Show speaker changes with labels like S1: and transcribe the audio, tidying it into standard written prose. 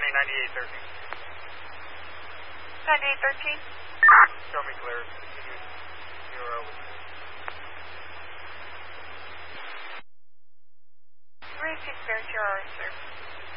S1: County 9813.
S2: 9813.
S1: Show me clear. Continue 0 with
S2: 36 Bear, sir.